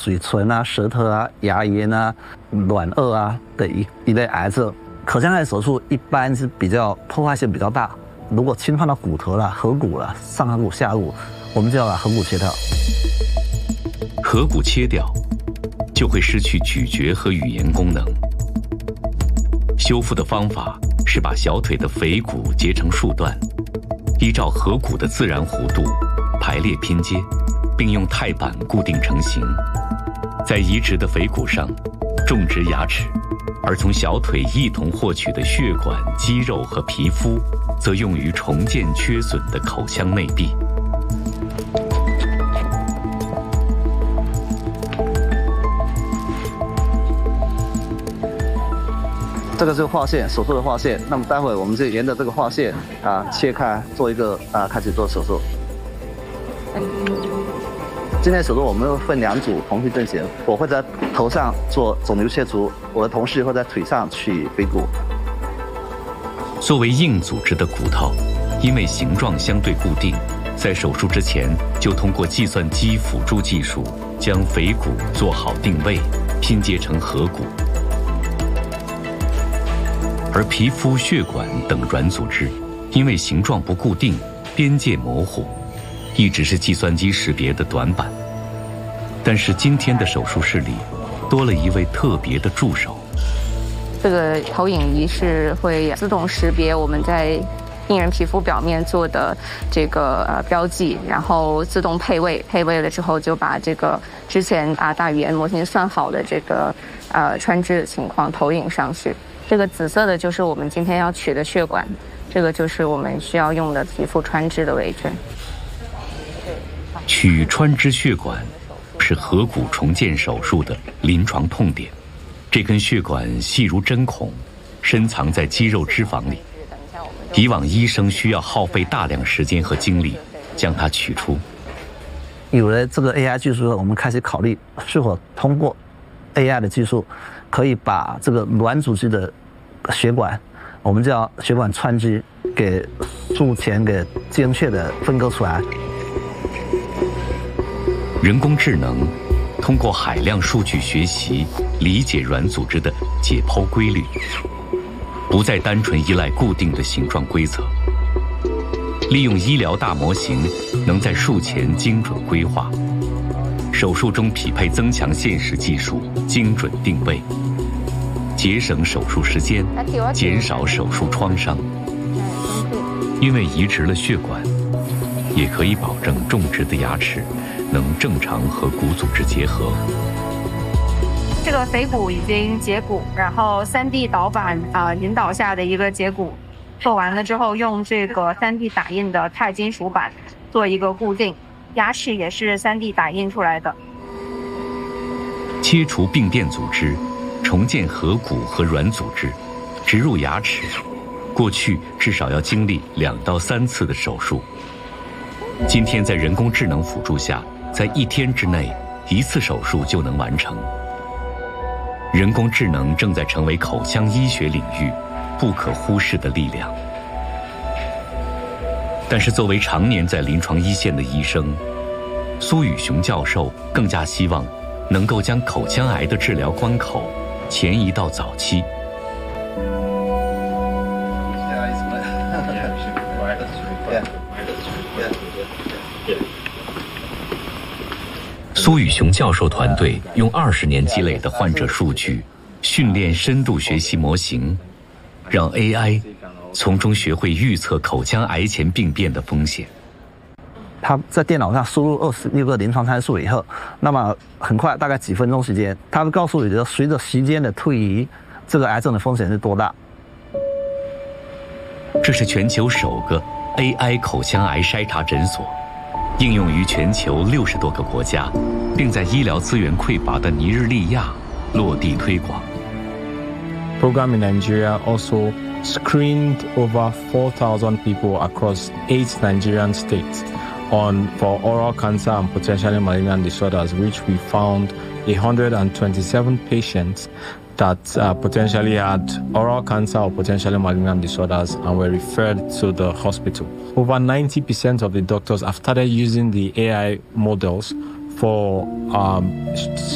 嘴唇啊、舌头啊、牙龈啊、软腭啊的一类癌症。口腔癌手术一般是比较破坏性比较大，如果侵犯到骨头了、颌骨了、上颌骨、下颌骨，我们就要把颌骨切掉。 颌骨切掉，就会失去咀嚼和语言功能。修复的方法是把小腿的腓骨截成数段，依照颌骨的自然弧度排列拼接，并用钛板固定成型。在移植的腓骨上种植牙齿，而从小腿一同获取的血管、肌肉和皮肤，则用于重建缺损的口腔内壁。 这个是划线，手术的划线。那么待会我们就沿着这个划线切开，做一个开始做手术。今天手术我们会分2组同期进行，我会在头上做肿瘤切除，我的同事会在腿上取腓骨。 作为硬组织的骨头，因为形状相对固定，在手术之前就通过计算机辅助技术将腓骨做好定位，拼接成颌骨。而皮肤、血管等软组织，因为形状不固定、边界模糊，一直是计算机识别的短板。但是今天的手术室里，多了一位特别的助手。 这个投影仪是会自动识别我们在病人皮肤表面做的这个标记，然后自动配位，配位了之后就把这个之前大语言模型算好的这个穿支的情况投影上去。这个紫色的就是我们今天要取的血管，这个就是我们需要用的皮肤穿支的位置。 取穿支血管是颌骨重建手术的临床痛点。这根血管细如针孔，深藏在肌肉脂肪里。以往医生需要耗费大量时间和精力将它取出。 有了这个 AI 技术，我们开始考虑是否通过 AI 的技术，可以把这个软组织的血管，我们叫血管穿支，给术前给精确的分割出来。 人工智能通过海量数据学习，理解软组织的解剖规律，不再单纯依赖固定的形状规则，利用医疗大模型，能在术前精准规划，手术中匹配增强现实技术，精准定位，节省手术时间，减少手术创伤。因为移植了血管，也可以保证种植的牙齿能正常和骨组织结合。 这个腓骨已经截骨，然后3D 导板引导下的一个截骨做完了之后，用这个3D 打印的钛金属板做一个固定，牙齿也是3D 打印出来的。 切除病变组织，重建颌骨和软组织，植入牙齿，过去至少要经历2到3次的手术。今天在人工智能辅助下，在1天之内1次手术就能完成。人工智能正在成为口腔医学领域不可忽视的力量。但是作为常年在临床一线的医生，苏宇雄教授更加希望能够将口腔癌的治疗关口前移到早期。苏宇雄教授团队用20年积累的患者数据，训练深度学习模型，让 AI 从中学会预测口腔癌前病变的风险。 他在电脑上输入26个临床参数以后，那么很快，大概几分钟时间，他会告诉你，随着时间的推移，这个癌症的风险是多大。 这是全球首个 AI 口腔癌筛查诊所，应用于全球60多个国家，并在医疗资源匮乏的尼日利亚落地推广。 Program in Nigeria also screened over 4,000 people across 8 Nigerian states for oral cancer and potentially malignant disorders, which we found 127 patients that potentially had oral cancer or potentially malignant disorders and were referred to the hospital. Over 90% of the doctors have started using the AI models for